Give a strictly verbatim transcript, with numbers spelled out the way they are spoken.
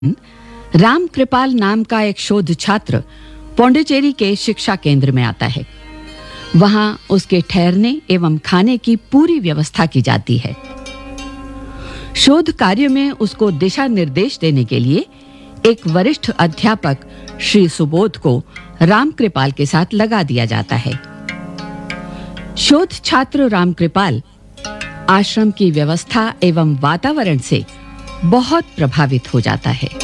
राम कृपाल नाम का एक शोध छात्र पौंडीचेरी के शिक्षा केंद्र में आता है। वहां उसके ठहरने एवं खाने की पूरी व्यवस्था की जाती है। शोध कार्य में उसको दिशा निर्देश देने के लिए एक वरिष्ठ अध्यापक श्री सुबोध को राम कृपाल के साथ लगा दिया जाता है। शोध छात्र राम कृपाल आश्रम की व्यवस्था एवं वातावरण से बहुत प्रभावित हो जाता है।